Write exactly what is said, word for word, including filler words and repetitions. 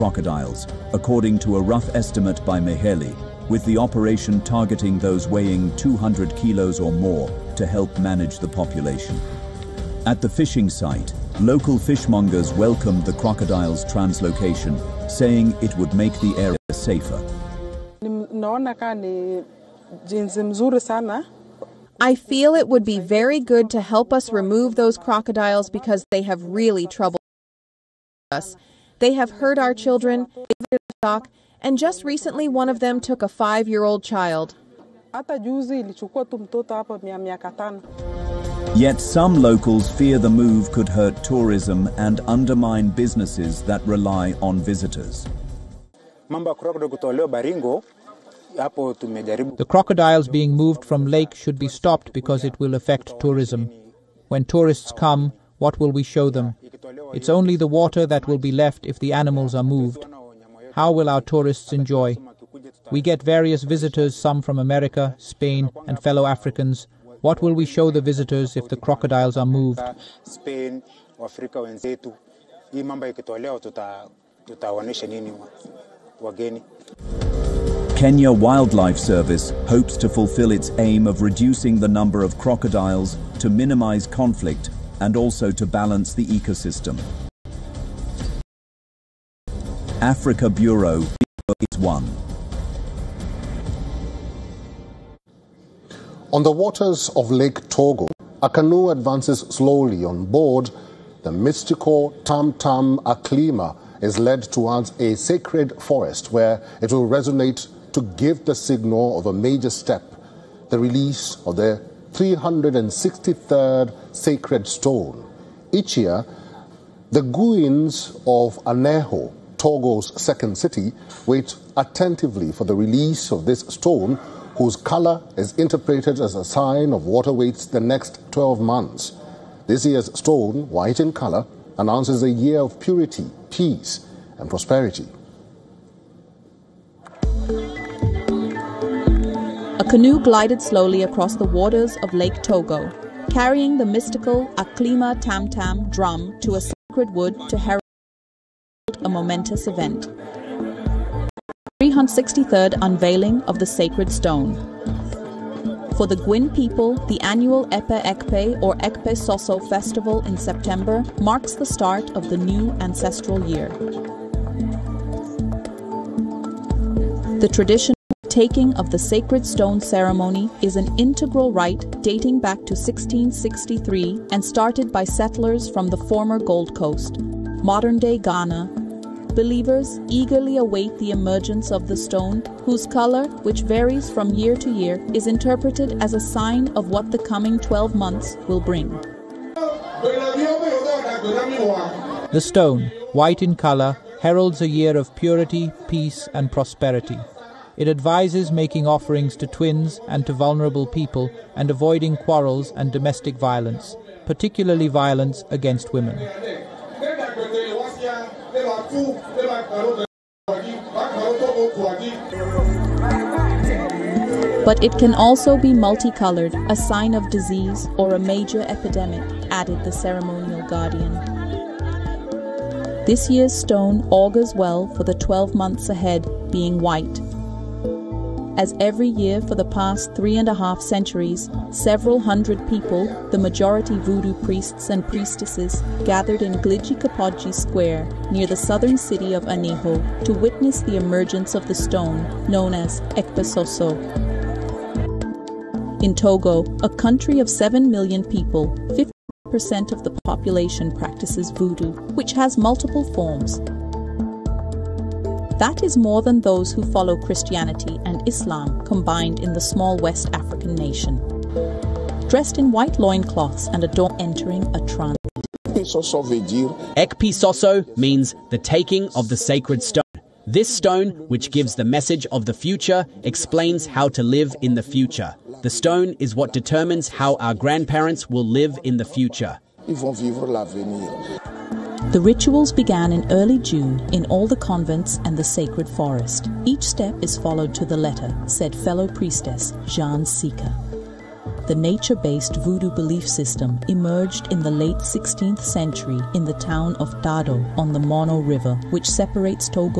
crocodiles, according to a rough estimate by Miheli, with the operation targeting those weighing two hundred kilos or more to help manage the population. At the fishing site, local fishmongers welcomed the crocodile's translocation, saying it would make the area safer. I feel it would be very good to help us remove those crocodiles because they have really troubled us. They have hurt our children, and just recently one of them took a five-year-old child. Yet some locals fear the move could hurt tourism and undermine businesses that rely on visitors. The crocodiles being moved from lake should be stopped because it will affect tourism. When tourists come, what will we show them? It's only the water that will be left if the animals are moved. How will our tourists enjoy? We get various visitors, some from America, Spain, and fellow Africans. What will we show the visitors if the crocodiles are moved? Kenya Wildlife Service hopes to fulfill its aim of reducing the number of crocodiles to minimize conflict and also to balance the ecosystem. Africa Bureau is one. On the waters of Lake Togo, a canoe advances slowly on board. The mystical Tam Tam Aklima is led towards a sacred forest where it will resonate to give the signal of a major step, the release of the three hundred sixty-third sacred stone. Each year, the Guins of Aneho, Togo's second city, wait attentively for the release of this stone, whose color is interpreted as a sign of what awaits the next twelve months. This year's stone, white in color, announces a year of purity, peace, and prosperity. A canoe glided slowly across the waters of Lake Togo, carrying the mystical Aklima Tam Tam drum to a sacred wood to herald a momentous event. three hundred sixty-third unveiling of the sacred stone. For the Gwin people, the annual Epe Ekpe or Ekpe Soso festival in September marks the start of the new ancestral year. The traditional taking of the sacred stone ceremony is an integral rite dating back to sixteen sixty-three and started by settlers from the former Gold Coast, modern-day Ghana. Believers eagerly await the emergence of the stone, whose color, which varies from year to year, is interpreted as a sign of what the coming twelve months will bring. The stone, white in color, heralds a year of purity, peace, and prosperity. It advises making offerings to twins and to vulnerable people and avoiding quarrels and domestic violence, particularly violence against women. But it can also be multicolored, a sign of disease or a major epidemic, added the ceremonial guardian. This year's stone augurs well for the twelve months ahead, being white. As every year for the past three and a half centuries, several hundred people, the majority voodoo priests and priestesses, gathered in Glidji-Kapodji Square near the southern city of Aneho to witness the emergence of the stone known as Ekpe Soso. In Togo, a country of seven million people, fifty percent of the population practices voodoo, which has multiple forms. That is more than those who follow Christianity and Islam combined in the small West African nation. Dressed in white loincloths and adorned, entering a trance. Ekpe Soso means the taking of the sacred stone. This stone, which gives the message of the future, explains how to live in the future. The stone is what determines how our grandparents will live in the future. The rituals began in early June in all the convents and the sacred forest. Each step is followed to the letter, said fellow priestess Jean Sika. The nature-based voodoo belief system emerged in the late sixteenth century in the town of Dado on the Mono River, which separates Togo